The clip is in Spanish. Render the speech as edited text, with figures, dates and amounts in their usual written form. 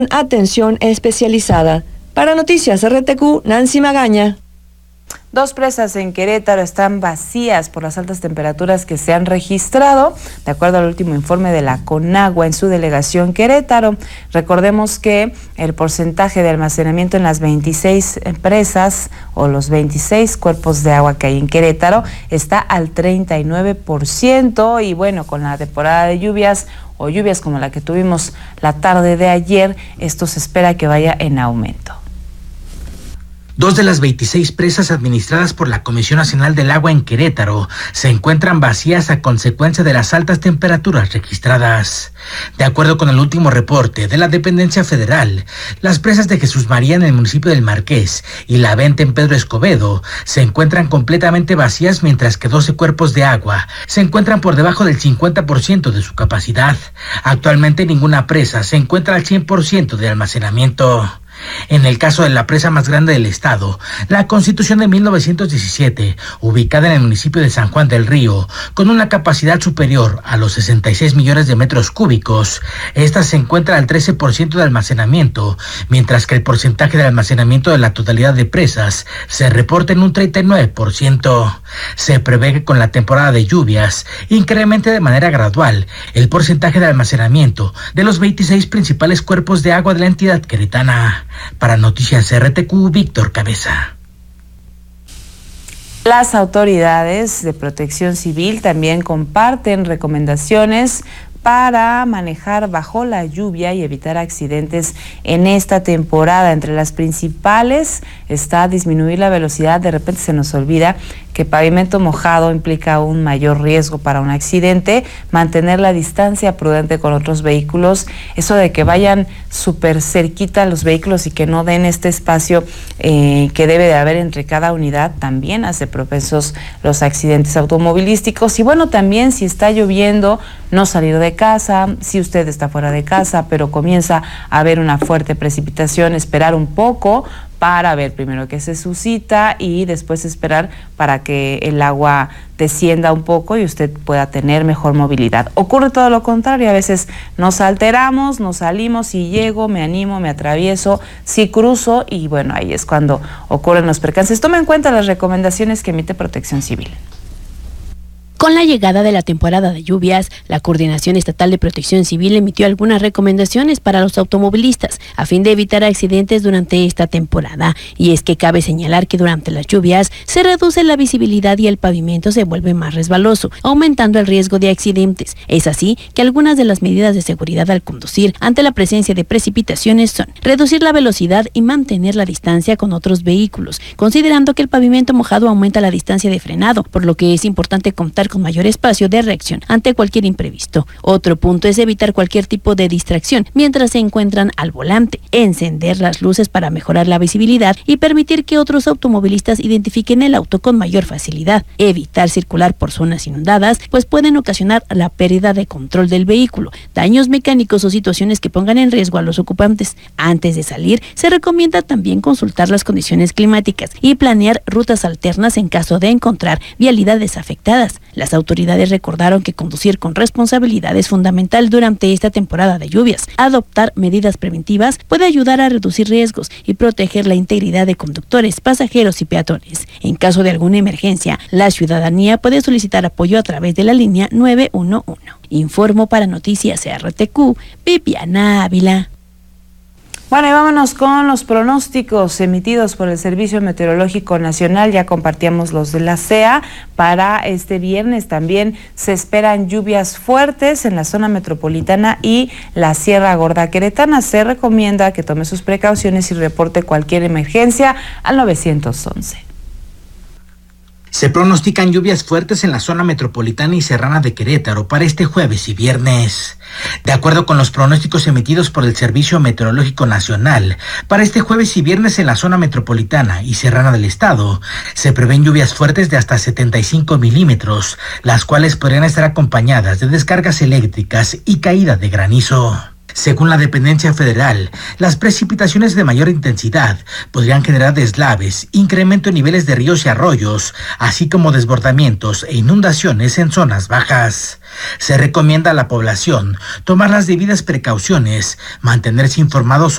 atención especializada. Para Noticias RTQ, Nancy Magaña. 2 presas en Querétaro están vacías por las altas temperaturas que se han registrado, de acuerdo al último informe de la CONAGUA en su delegación Querétaro. Recordemos que el porcentaje de almacenamiento en las 26 presas o los 26 cuerpos de agua que hay en Querétaro está al 39%, y bueno, con la temporada de lluvias o lluvias como la que tuvimos la tarde de ayer, esto se espera que vaya en aumento. 2 de las 26 presas administradas por la Comisión Nacional del Agua en Querétaro se encuentran vacías a consecuencia de las altas temperaturas registradas. De acuerdo con el último reporte de la dependencia federal, las presas de Jesús María en el municipio del Marqués y La Venta en Pedro Escobedo se encuentran completamente vacías, mientras que 12 cuerpos de agua se encuentran por debajo del 50% de su capacidad. Actualmente ninguna presa se encuentra al 100% de almacenamiento. En el caso de la presa más grande del estado, la Constitución de 1917, ubicada en el municipio de San Juan del Río, con una capacidad superior a los 66 millones de metros cúbicos, esta se encuentra al 13% de almacenamiento, mientras que el porcentaje de almacenamiento de la totalidad de presas se reporta en un 39%. Se prevé que con la temporada de lluvias incremente de manera gradual el porcentaje de almacenamiento de los 26 principales cuerpos de agua de la entidad queretana. Para Noticias RTQ, Víctor Cabeza. Las autoridades de Protección Civil también comparten recomendaciones para manejar bajo la lluvia y evitar accidentes en esta temporada. Entre las principales está disminuir la velocidad. De repente se nos olvida que pavimento mojado implica un mayor riesgo para un accidente, mantener la distancia prudente con otros vehículos, eso de que vayan súper cerquita los vehículos y que no den este espacio que debe de haber entre cada unidad, también hace propensos los accidentes automovilísticos. Y bueno, también si está lloviendo, no salir de casa. Si usted está fuera de casa pero comienza a haber una fuerte precipitación, esperar un poco para ver primero que se suscita y después esperar para que el agua descienda un poco y usted pueda tener mejor movilidad. Ocurre todo lo contrario, a veces nos alteramos, nos salimos, si llego, me animo, me atravieso, si cruzo, y bueno, ahí es cuando ocurren los percances. Tome en cuenta las recomendaciones que emite Protección Civil. Con la llegada de la temporada de lluvias, la Coordinación Estatal de Protección Civil emitió algunas recomendaciones para los automovilistas a fin de evitar accidentes durante esta temporada. Y es que cabe señalar que durante las lluvias se reduce la visibilidad y el pavimento se vuelve más resbaloso, aumentando el riesgo de accidentes. Es así que algunas de las medidas de seguridad al conducir ante la presencia de precipitaciones son reducir la velocidad y mantener la distancia con otros vehículos, considerando que el pavimento mojado aumenta la distancia de frenado, por lo que es importante contar con mayor espacio de reacción ante cualquier imprevisto. Otro punto es evitar cualquier tipo de distracción mientras se encuentran al volante, encender las luces para mejorar la visibilidad y permitir que otros automovilistas identifiquen el auto con mayor facilidad, evitar circular por zonas inundadas, pues pueden ocasionar la pérdida de control del vehículo, daños mecánicos o situaciones que pongan en riesgo a los ocupantes. Antes de salir, se recomienda también consultar las condiciones climáticas y planear rutas alternas en caso de encontrar vialidades afectadas. Las autoridades recordaron que conducir con responsabilidad es fundamental durante esta temporada de lluvias. Adoptar medidas preventivas puede ayudar a reducir riesgos y proteger la integridad de conductores, pasajeros y peatones. En caso de alguna emergencia, la ciudadanía puede solicitar apoyo a través de la línea 911. Informo para Noticias RTQ, Viviana Ávila. Bueno, y vámonos con los pronósticos emitidos por el Servicio Meteorológico Nacional. Ya compartíamos los de la CEA. Para este viernes también se esperan lluvias fuertes en la zona metropolitana y la Sierra Gorda Queretana. Se recomienda que tome sus precauciones y reporte cualquier emergencia al 911. Se pronostican lluvias fuertes en la zona metropolitana y serrana de Querétaro para este jueves y viernes. De acuerdo con los pronósticos emitidos por el Servicio Meteorológico Nacional, para este jueves y viernes en la zona metropolitana y serrana del estado, se prevén lluvias fuertes de hasta 75 milímetros, las cuales podrían estar acompañadas de descargas eléctricas y caída de granizo. Según la dependencia federal, las precipitaciones de mayor intensidad podrían generar deslaves, incremento en niveles de ríos y arroyos, así como desbordamientos e inundaciones en zonas bajas. Se recomienda a la población tomar las debidas precauciones, mantenerse informados